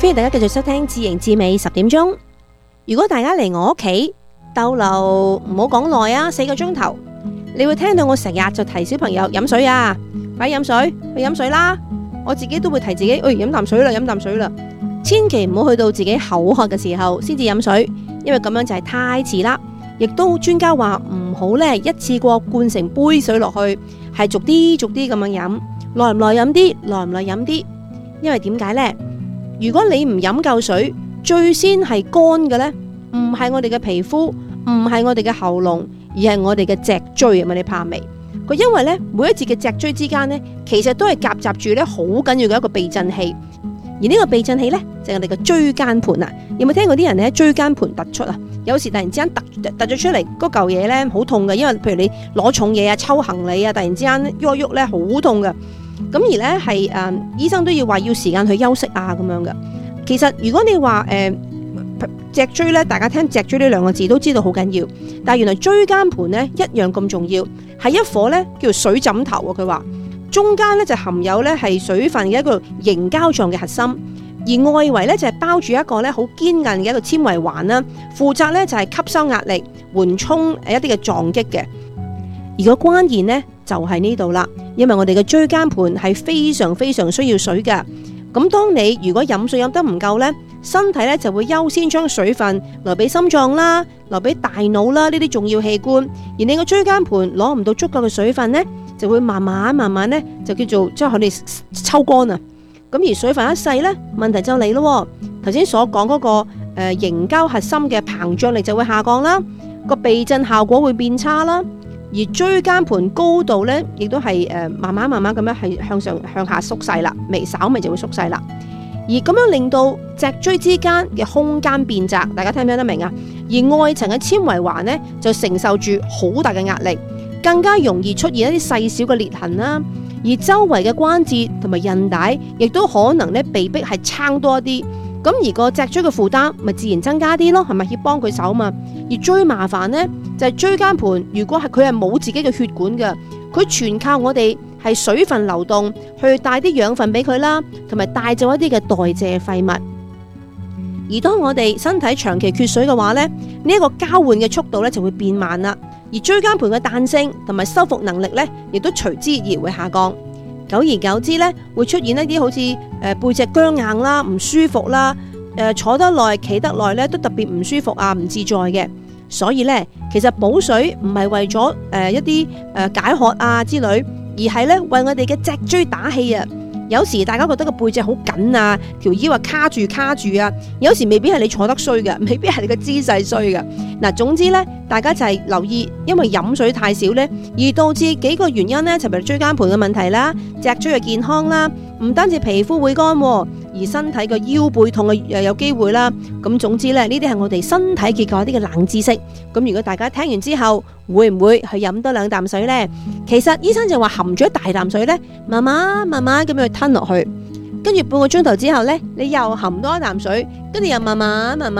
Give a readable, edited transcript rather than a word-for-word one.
歡迎大家繼續收聽自營自美10點鐘。如果大家嚟我屋企逗留，唔好講耐啊，4個鐘頭，你會聽到我成日就提小朋友飲水啊，快飲水，去飲水啦。我自己都會提自己，飲啖水啦，飲啖水啦。千祈唔好去到自己口渴嘅時候先至飲水，因為咁樣就係太遲啦。亦都專家話唔好呢一次過灌成杯水落去，係逐啲逐啲咁樣飲，耐唔耐飲啲，耐唔耐飲啲。因為點解呢？如果你唔飲夠水，最先係乾嘅呢，唔係我哋嘅皮膚，唔係我哋嘅喉嚨，而係我哋嘅脊椎啊！你怕未？佢因為呢，每一節嘅脊椎之間呢，其實都係夾雜住呢好緊要嘅一個避震器，而呢個避震器呢，就係我哋嘅椎間盤啊！有冇聽過啲人喺椎間盤突出啊？有時突然之間突咗出嚟，嗰嚿嘢呢好痛嘅，因為譬如你攞重嘢啊、抽行李啊，突然之間喐喐呢好痛嘅。咁而呢係醫生都要話要時間去休息啊咁樣嘅。其實如果你話脊椎呢，大家聽脊椎呢兩個字都知道好緊要，但係原來椎間盤呢一樣咁重要，係一顆呢叫做水枕頭啊。佢話中間呢就含有呢係水分嘅一個凝膠狀嘅核心，而外圍呢就係包住一個呢好堅硬嘅一個纖維環啦，負責呢就係吸收壓力、緩衝一啲嘅撞擊嘅。而個關鍵呢就係呢度啦，因為我哋嘅椎間盤係非常非常需要水嘅。咁當你如果飲水飲得唔夠呢，身體呢就會優先將水分留俾心臟啦，留俾大腦啦呢啲重要器官，而你個椎間盤攞唔到足夠嘅水分呢，就會慢慢呢就叫做即係佢哋抽乾啊。咁而水分一細呢，問題就嚟咯。頭先所講嗰個凝膠核心嘅膨脹力就會下降啦，個避震效果會變差啦。而椎間盤高度呢，亦都係慢慢咁樣係向下縮細啦，稍微就會縮細啦。而咁樣令到脊椎之間嘅空間變窄，大家聽唔聽得明啊？而外層嘅纖維環呢，就承受住好大嘅壓力，更加容易出現一啲細小嘅裂痕啦。而周圍嘅關節同埋韌帶，亦都可能呢被逼係撐多一啲。咁而個脊椎嘅負擔咪自然增加啲咯，係咪要幫佢手嘛？而最麻煩呢，就係椎間盤，如果係佢係冇自己嘅血管嘅，佢全靠我哋係水分流動去帶啲養分俾佢啦，同埋帶走一啲嘅代謝廢物。而當我哋身體長期缺水嘅話呢，呢一個交換嘅速度呢就會變慢啦，而椎間盤嘅彈性同埋修復能力呢，亦都隨之而會下降。久而久之呢，會出現一啲好似背脊僵硬啦、唔舒服啦、坐得耐、企得耐呢都特別唔舒服啊、唔自在嘅。所以呢，其實補水唔係為咗一啲解渴啊之類，而係呢為我哋嘅脊椎打氣啊。有時大家覺得個背脊好緊啊，條腰啊卡住啊，有時未必係你坐得衰嘅，未必係你嘅姿勢衰嘅。嗱，總之呢，大家就係留意，因為飲水太少呢，而導致幾個原因呢，就係椎間盤嘅問題啦，脊椎嘅健康啦，唔單止皮膚會乾，而身體嘅腰背痛又有機會啦。咁總之呢，呢啲係我哋身體結構一啲嘅冷知識。咁如果大家聽完之後，會唔會去飲多2啖水呢？其實醫生就話含咗一大啖水呢，慢慢咁樣去吞落去，跟住半個鐘頭之後呢，你又含多1啖水，跟住又慢慢